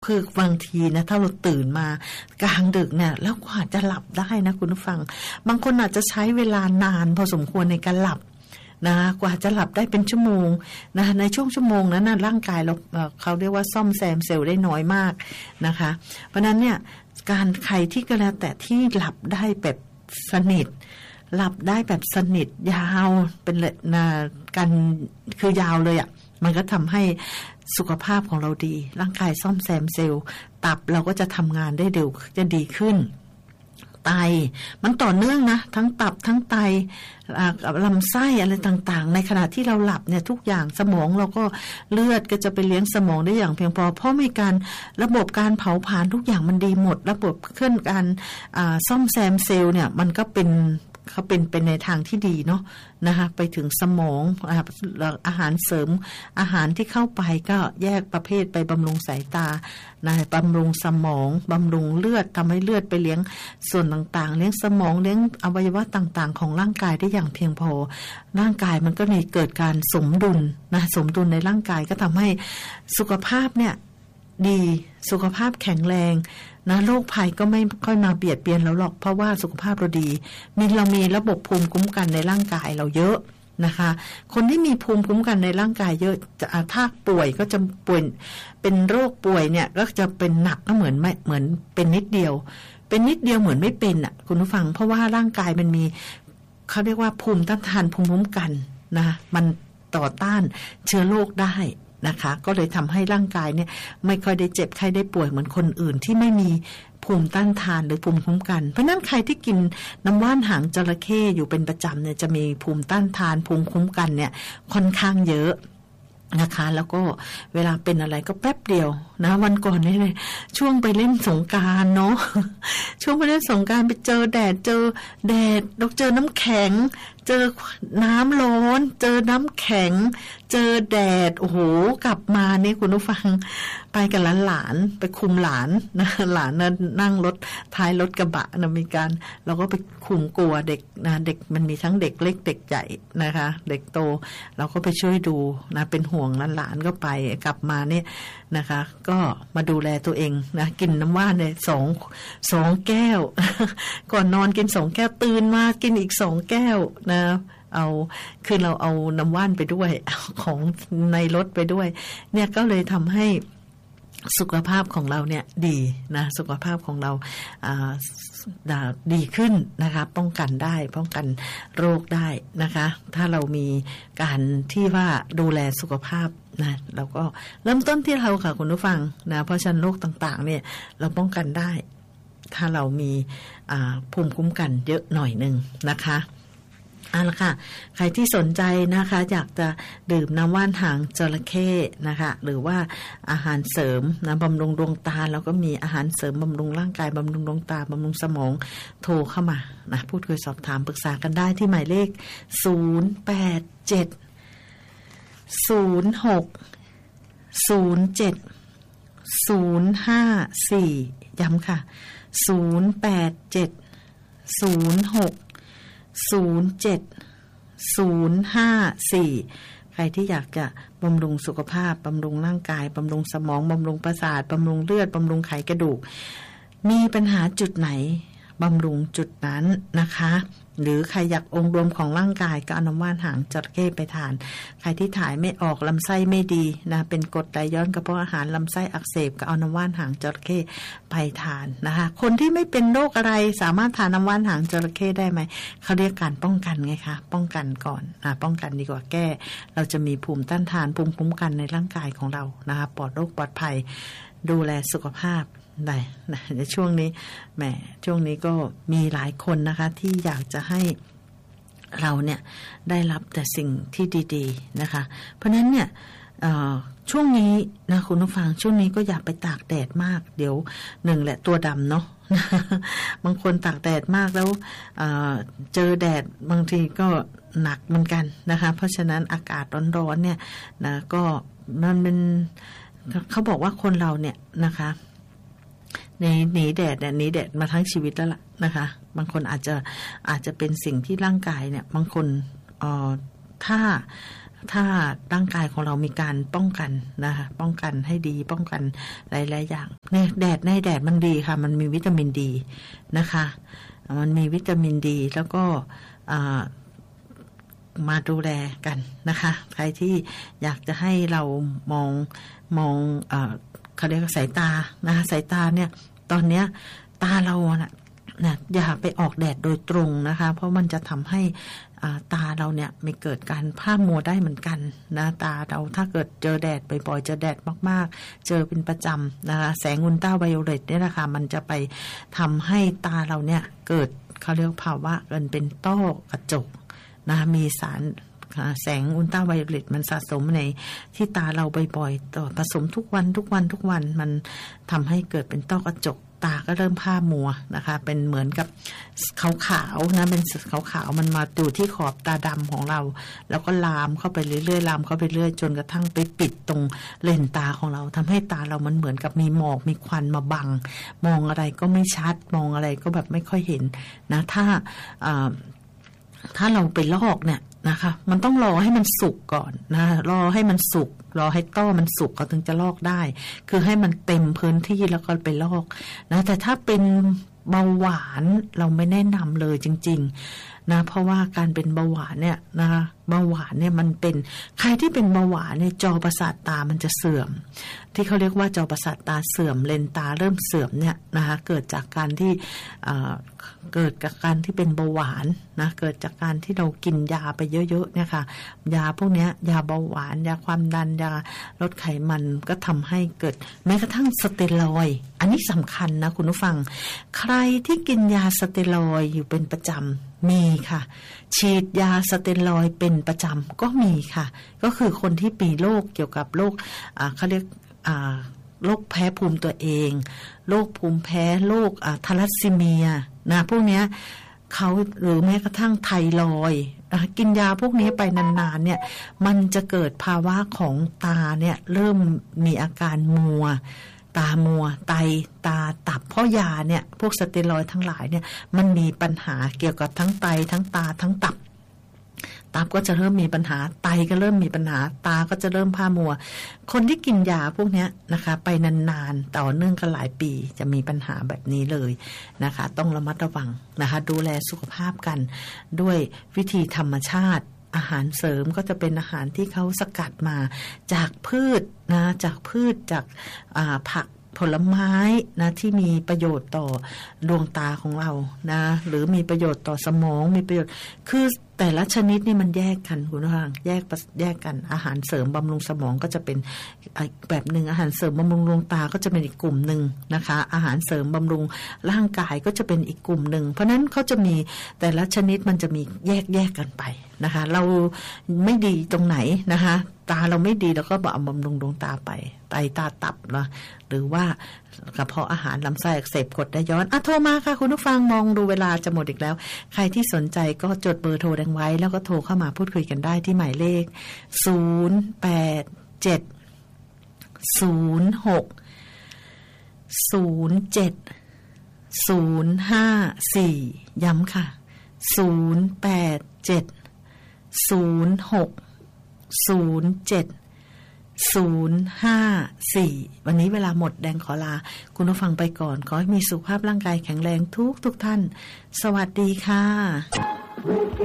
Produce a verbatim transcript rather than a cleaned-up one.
คือบางทีนะถ้าเราตื่นมากลางดึกเนี่ยแล้วกว่าจะหลับได้นะคุณผู้ฟังบางคนอาจจะใช้เวลานานพอสมควรในการหลับนะกว่าจะหลับได้เป็นชั่วโมงนะในช่วงชั่วโมงนั้นนะร่างกายเราเขาเรียกว่าซ่อมแซมเซลล์ได้น้อยมากนะคะเพราะนั้นเนี่ยการใครที่ก็แล้วแต่ที่หลับได้แบบสนิทหลับได้แบบสนิทยาวเป็นนะกันคือยาวเลยอ่ะมันก็ทำให้สุขภาพของเราดีร่างกายซ่อมแซมเซลล์ตับเราก็จะทำงานได้เร็วจะดีขึ้นไตมันต่อเนื่องนะทั้งตับทั้งไตลำไส้อะไรต่างๆในขณะที่เราหลับเนี่ยทุกอย่างสมองเราก็เลือดก็จะไปเลี้ยงสมองได้อย่างเพียงพอเพราะมีการระบบการเผาผลาญทุกอย่างมันดีหมดระบบเคลื่อนการซ่อมแซมเซลล์เนี่ยมันก็เป็นเขาเป็นเป็นในทางที่ดีเนาะนะคะไปถึงสมองอาหารเสริมอาหารที่เข้าไปก็แยกประเภทไปบำรุงสายตานะบำรุงสมองบำรุงเลือดทำให้เลือดไปเลี้ยงส่วนต่างๆเลี้ยงสมองเลี้ยงอวัยวะต่างๆของร่างกายได้อย่างเพียงพอร่างกายมันก็มีเกิดการสมดุลนะสมดุลในร่างกายก็ทำให้สุขภาพเนี่ยดีสุขภาพแข็งแรงนะโรคภัยก็ไม่ค่อยมาเบียดเบียนเราหรอกเพราะว่าสุขภาพเราดีมีเรามีระบบภูมิคุ้มกันในร่างกายเราเยอะนะคะคนที่มีภูมิคุ้มกันในร่างกายเยอะจะถ้าป่วยก็จะป่วยเป็นโรคป่วยเนี่ยก็จะเป็นหนักก็เหมือนไม่เหมือนเป็นนิดเดียวเป็นนิดเดียวเหมือนไม่เป็นอ่ะคุณผู้ฟังเพราะว่าร่างกายมันมีเขาเรียกว่าภูมิต้านทานภูมิคุ้มกันนะมันต่อต้านเชื้อโรคได้นะคะก็เลยทำให้ร่างกายเนี่ยไม่ค่อยได้เจ็บไข้ได้ป่วยเหมือนคนอื่นที่ไม่มีภูมิต้านทานหรือภูมิคุ้มกันเพราะนั้นใครที่กินน้ำว่านหางจระเข้อยู่เป็นประจำเนี่ยจะมีภูมิต้านทานภูมิคุ้มกันเนี่ยค่อนข้างเยอะนะคะแล้วก็เวลาเป็นอะไรก็แป๊บเดียวนะวันก่อนนี่เลยช่วงไปเล่นสงกรานต์เนาะช่วงไปเล่นสงกรานต์ไปเจอแดดเจอแดดแล้วเจอน้ำแข็งเจอน้ำร้อนเจอน้ำแข็งเจอแดดโอ้โหกลับมาเนี่ยคุณผู้ฟังไปกับหลานๆไปคุมหลานนะหลานนะนั่งรถท้ายรถกระบะนะมีการเราก็ไปคุมกลัวเด็กนะเด็กมันมีทั้งเด็กเล็กเด็กใหญ่นะคะเด็กโตเราก็ไปช่วยดูนะเป็นห่วงหลานๆก็ไปกลับมาเนี่ยนะคะก็มาดูแลตัวเองนะกินน้ำว่านเนี่ยสองสองแก้ว ก่อนนอนกินสองแก้วตื่นมากินอีกสองแก้วนะเอาคือเราเอาน้ำว่านไปด้วยของในรถไปด้วยเนี่ยก็เลยทำให้สุขภาพของเราเนี่ยดีนะสุขภาพของเราอ่าดีขึ้นนะคะป้องกันได้ป้องกันโรคได้นะคะถ้าเรามีการที่ว่าดูแลสุขภาพนะเราก็เริ่มต้นที่เราค่ะคุณผู้ฟังนะเพราะฉะนั้นโรคต่างๆเนี่ยเราป้องกันได้ถ้าเรามีภูมิคุ้มกันเยอะหน่อยนึงนะคะเอาละค่ะใครที่สนใจนะคะอยากจะดื่มน้ำว่านหางจระเข้นะคะหรือว่าอาหารเสริมนะบำรุงดวงตาแล้วก็มีอาหารเสริมบำรุงร่างกายบำรุงดวงตาบำรุงสมองโทรเข้ามานะพูดคุยสอบถามปรึกษากันได้ที่หมายเลขศูนย์ แปด เจ็ด ศูนย์ หก ศูนย์ เจ็ด ศูนย์ ห้า สี่ย้ำค่ะศูนย์ แปด เจ็ด ศูนย์ หก ศูนย์ เจ็ด ศูนย์ ห้า สี่ใครที่อยากจะบำรุงสุขภาพบำรุงร่างกายบำรุงสมองบำรุงประสาทบำรุงเลือดบำรุงไขกระดูกมีปัญหาจุดไหนบำรุงจุดนั้นนะคะหรือใครอยากองค์รวมของร่างกายก็เอาน้ำว่านหางจระเข้ไปทานใครที่ถ่ายไม่ออกลำไส้ไม่ดีนะเป็นกรดไหลย้อนกระเพาะอาหารลำไส้อักเสบก็เอาน้ำว่านหางจระเข้ไปทานนะคะคนที่ไม่เป็นโรคอะไรสามารถทานน้ำว่านหางจระเข้ได้ไหมเขาเรียกการป้องกันไงคะป้องกันก่อนนะป้องกันดีกว่าแก้เราจะมีภูมิต้านทานภูมิคุ้มกันในร่างกายของเรานะคะปลอดโรคปลอดภัยดูแลสุขภาพได้นะในช่วงนี้แหมช่วงนี้ก็มีหลายคนนะคะที่อยากจะให้เราเนี่ยได้รับแต่สิ่งที่ดีๆนะคะเพราะนั้นเนี่ยช่วงนี้นะคุณผู้ฟังช่วงนี้ก็อย่าไปตากแดดมากเดี๋ยวหนึ่งแหละตัวดำเนาะ บางคนตากแดดมากแล้วเจอแดดบางทีก็หนักเหมือนกันนะคะเพราะฉะนั้นอากาศร้อนๆเนี่ยนะก็มันเป็นเขาบอกว่าคนเราเนี่ยนะคะในหนีแดดเนี่ยหนีแดดมาทั้งชีวิตแล้วล่ะนะคะบางคนอาจจะอาจจะเป็นสิ่งที่ร่างกายเนี่ยบางคนเอ่อถ้าถ้าร่างกายของเรามีการป้องกันนะคะป้องกันให้ดีป้องกันหลายๆอย่างในแดดในแดดมันดีค่ะมันมีวิตามินดีนะคะมันมีวิตามินดีแล้วก็มาดูแลกันนะคะใครที่อยากจะให้เรามองมองเอ่อเขาเรียกว่าสายตานะคะสายตาเนี่ยตอนเนี้ยตาเรานะนะอย่าไปออกแดดโดยตรงนะคะเพราะมันจะทำให้ตาเราเนี่ยไม่เกิดการพร่ามัวได้เหมือนกันนะตาเราถ้าเกิดเจอแดดบ่อยๆเจอแดดมากๆเจอเป็นประจำนะคะแสงอุลตราไวโอเลตเนี่ยนะคะมันจะไปทำให้ตาเราเนี่ยเกิดเขาเรียกภาวะเกิดเป็นต้อกระจกนะมีสารแสงอุลตราไวโอเลตมันสะสมในที่ตาเราบ่อยๆต่อผสมทุกวันทุกวันทุกวันมันทำให้เกิดเป็นต้อกระจกตาก็เริ่มผ้ามัวนะคะเป็นเหมือนกับขาวๆนะเป็นขาวๆมันมาอยู่ที่ขอบตาดำของเราแล้วก็ลามเข้าไปเรื่อยๆลามเข้าไปเรื่อยจนกระทั่งไปปิดตรงเลนตาของเราทำให้ตาเรามันเหมือนกับมีหมอกมีควันมาบังมองอะไรก็ไม่ชัดมองอะไรก็แบบไม่ค่อยเห็นนะถ้าถ้าเราไปลอกเนี่ยนะคะมันต้องรอให้มันสุกก่อนนะรอให้มันสุกรอให้ต้อมันสุกเขาถึงจะลอกได้คือให้มันเต็มพื้นที่แล้วก็ไปลอกนะแต่ถ้าเป็นเบาหวานเราไม่แนะนำเลยจริงๆนะเพราะว่าการเป็นเบาหวานเนี่ยนะคะเบาหวานเนี่ยมันเป็นใครที่เป็นเบาหวานเนี่ยจอประสาทตามันจะเสื่อมที่เขาเรียกว่าจอประสาทตาเสื่อมเลนตาเริ่มเสื่อมเนี่ยนะคะเกิดจากการที่เกิดจากการที่เป็นเบาหวานนะเกิดจากการที่เรากินยาไปเยอะๆเนี่ยค่ะยาพวกนี้ยาเบาหวานยาความดันยาลดไขมันก็ทำให้เกิดแม้กระทั่งสเตียรอยด์อันนี้สำคัญนะคุณผู้ฟังใครที่กินยาสเตียรอยด์อยู่เป็นประจำมีค่ะฉีดยาสเตียรอยด์เป็นประจำก็มีค่ะก็คือคนที่มีโรคเกี่ยวกับโรคอ่าเขาเรียกอ่าโรคแพ้ภูมิตัวเองโรคภูมิแพ้โรคอ่าทาลัสซีเมียนะพวกเนี้ยเขาหรือแม้กระทั่งไทรอยด์กินยาพวกนี้ไปนานๆเนี่ยมันจะเกิดภาวะของตาเนี่ยเริ่มมีอาการมัวตามัวไตตาตับเพราะยาเนี่ยพวกสเตียรอยด์ทั้งหลายเนี่ยมันมีปัญหาเกี่ยวกับทั้งไตทั้งตาทั้งตับตับก็จะเริ่มมีปัญหาไตก็เริ่มมีปัญหาตาก็จะเริ่มผ้ามัวคนที่กินยาพวกนี้นะคะไปนานๆต่อเนื่องกันหลายปีจะมีปัญหาแบบนี้เลยนะคะต้องระมัดระวังนะคะดูแลสุขภาพกันด้วยวิธีธรรมชาติอาหารเสริมก็จะเป็นอาหารที่เขาสกัดมาจากพืชนะจากพืชจากผักผลไม้นะที่มีประโยชน์ต่อดวงตาของเรานะหรือมีประโยชน์ต่อสมองมีประโยชน์คือแต่ละชนิดนี่มันแยกกันคุณผู้ฟังแยกแยกกันอาหารเสริมบำรุงสมองก็จะเป็นแบบหนึ่งอาหารเสริมบำรุงดวงตาก็จะเป็นอีกกลุ่มหนึ่งนะคะอาหารเสริมบำรุงร่างกายก็จะเป็นอีกกลุ่มหนึ่งเพราะนั้นเขาจะมีแต่ละชนิดมันจะมีแยกแยกกันไปนะคะเราไม่ดีตรงไหนนะคะตาเราไม่ดีเราก็บำรุงดวงตาไปไตตาตับนะหรือว่ากระเพาะอาหารลำไส้อักเสบกรดได้ย้อนอ่ะโทรมาค่ะคุณผู้ฟังมองดูเวลาจะหมดอีกแล้วใครที่สนใจก็จดเบอร์โทรดังไว้แล้วก็โทรเข้ามาพูดคุยกันได้ที่หมายเลขศูนย์ แปด เจ็ด ศูนย์ หก ศูนย์ เจ็ด ศูนย์ ห้า สี่ ย้ำค่ะศูนย์ แปด เจ็ด ศูนย์ หก ศูนย์ เจ็ด ศูนย์ ห้า สี่ วันนี้เวลาหมดแดงขอลาคุณผู้ฟังไปก่อนขอให้มีสุขภาพร่างกายแข็งแรงทุกทุกท่านสวัสดีค่ะ